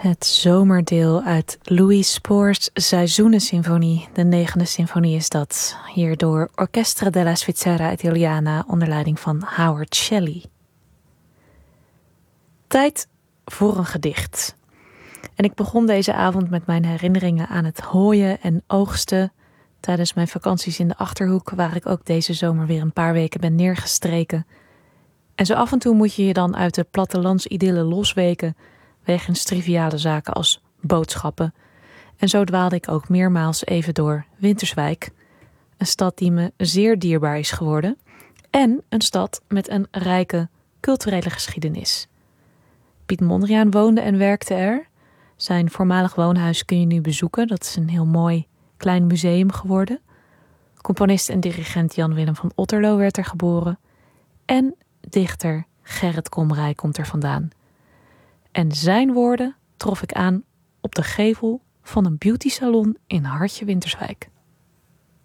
Het zomerdeel uit Louis Spohr's Seizoenensymfonie, de 9e symfonie is dat, hier door Orchestra della Svizzera Italiana onder leiding van Howard Shelley. Tijd voor een gedicht. En ik begon deze avond met mijn herinneringen aan het hooien en oogsten tijdens mijn vakanties in de Achterhoek, waar ik ook deze zomer weer een paar weken ben neergestreken. En zo af en toe moet je je dan uit de plattelandsidylle losweken wegens triviale zaken als boodschappen. En zo dwaalde ik ook meermaals even door Winterswijk, een stad die me zeer dierbaar is geworden en een stad met een rijke culturele geschiedenis. Piet Mondriaan woonde en werkte er. Zijn voormalig woonhuis kun je nu bezoeken. Dat is een heel mooi klein museum geworden. Componist en dirigent Jan Willem van Otterlo werd er geboren. En dichter Gerrit Komrij komt er vandaan. En zijn woorden trof ik aan op de gevel van een beautysalon in Hartje Winterswijk.